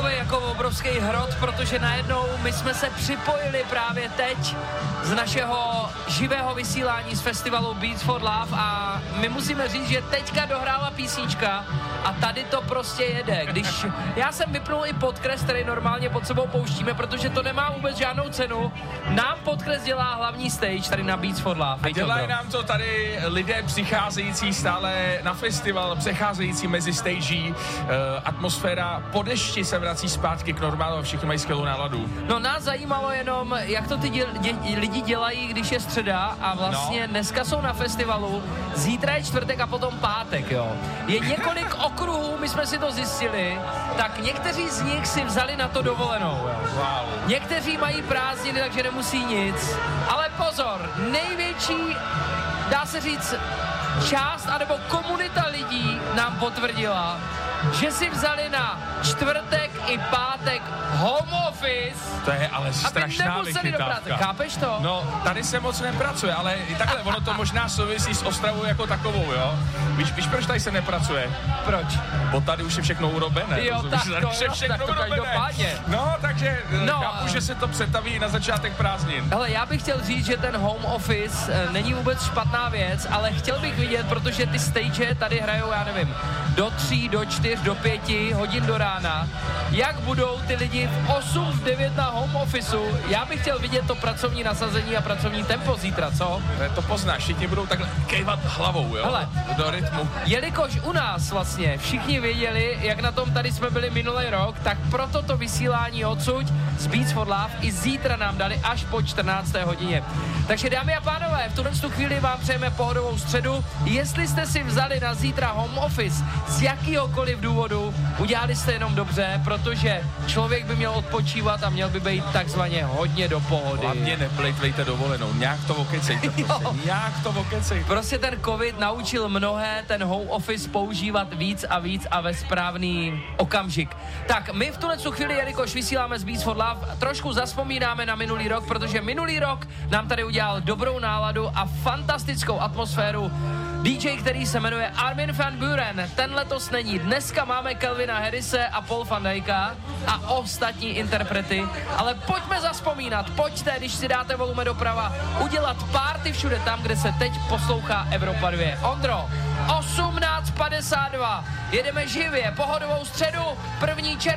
takovej jako obrovský hrot, protože najednou my jsme se připojili právě teď z našeho živého vysílání z festivalu Beats for Love a my musíme říct, že teďka dohrála písnička a tady to prostě jede. Když já jsem vypnul i podkres, který normálně pod sebou pouštíme, protože to nemá vůbec žádnou cenu. Nám podkres dělá hlavní stage tady na Beats for Love. A dělají nám to tady lidé přicházející stále na festival, přecházející mezi stagí, atmosféra po dešti se vrací zpátky k normálu a všichni mají skvělou náladu. No nás zajímalo jenom, jak to ty lidi dělají, když je středa a vlastně dneska jsou na festivalu, zítra je čtvrtek a potom pátek, jo. Je několik okruhů, my jsme si to zjistili, tak někteří z nich si vzali na to dovolenou, jo. Wow. Někteří mají prázdniny, takže nemusí nic, ale pozor, největší, dá se říct, část anebo komunita lidí nám potvrdila, že si vzali na čtvrtek i pátek home office. To je ale strašná vychytávka. Chápeš to? No, tady se moc nepracuje, ale i takhle, ono to možná souvisí s Ostravou jako takovou, jo? Víš, proč tady se nepracuje? Proč? Bo tady už je všechno urobené. Jo, tak to každopádně. No, takže chápu, že se to přetaví na začátek prázdnin. Hele, já bych chtěl říct, že ten home office není vůbec špatná věc, ale chtěl bych vidět, protože ty stage tady hrajou, já nevím, do 3, do 4, do 5 hodin do rána, jak budou ty lidi v 8, v 9 na home officeu. Já bych chtěl vidět to pracovní nasazení a pracovní tempo zítra, co? To poznáš, všichni budou takhle kejvat hlavou, jo? Hele, do rytmu. Jelikož u nás vlastně všichni věděli, jak na tom tady jsme byli minulý rok, tak proto to vysílání odsud z Beats for Love i zítra nám dali až po 14. hodině. Takže dámy a pánové, v tuhle chvíli vám přejeme pohodovou středu. Jestli jste si vzali na zítra home office z jakýhokoliv důvodu, udělali jste jenom dobře, protože člověk by měl odpočívat a měl by být takzvaně hodně do pohody. Hlavně neplejtvejte dovolenou, nějak to okecejte, nějak to okecejte. Prostě ten covid naučil mnohé ten home office používat víc a ve správný okamžik. Tak my v tuhle chvíli, jelikož vysíláme z Beats for Love, trošku zazpomínáme na minulý rok, protože minulý rok nám tady udělal dobrou náladu a fantastickou atmosféru DJ, který se jmenuje Armin van Buuren. Ten letos není. Dneska máme Calvina Harrise a Paul van Dijka a ostatní interprety. Ale pojďme zazpomínat, pojďte, když si dáte volume doprava, udělat party všude tam, kde se teď poslouchá Evropa 2. Ondro, 18:52. Jedeme živě, pohodovou středu, 1. června.